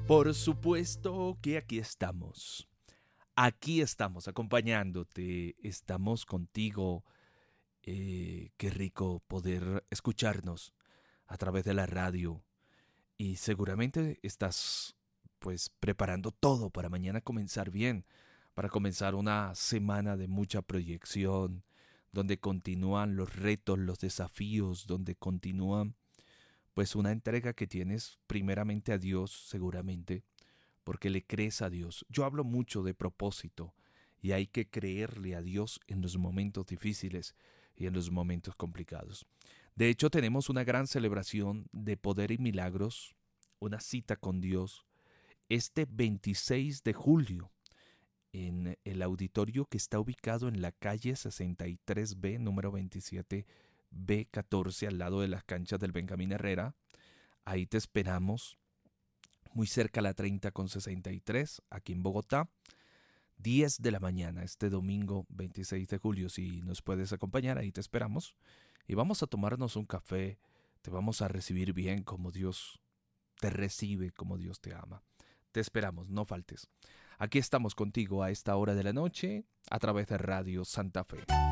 Por supuesto que aquí estamos. Aquí estamos acompañándote. Estamos contigo. Qué rico poder escucharnos a través de la radio. Y seguramente estás pues preparando todo para mañana comenzar bien. Para comenzar una semana de mucha proyección. Donde continúan los retos, los desafíos. Donde continúan pues una entrega que tienes primeramente a Dios seguramente porque le crees a Dios. Yo hablo mucho de propósito y hay que creerle a Dios en los momentos difíciles y en los momentos complicados. De hecho, tenemos una gran celebración de poder y milagros, una cita con Dios, este 26 de julio en el auditorio que está ubicado en la calle 63B, número 27B14, al lado de las canchas del Benjamín Herrera. Ahí te esperamos muy cerca a la 30 con 63, aquí en Bogotá, 10 de la mañana, este domingo 26 de julio. Si nos puedes acompañar, ahí te esperamos. Y vamos a tomarnos un café, te vamos a recibir bien como Dios te recibe, como Dios te ama. Te esperamos, no faltes. Aquí estamos contigo a esta hora de la noche, a través de Radio Santa Fe.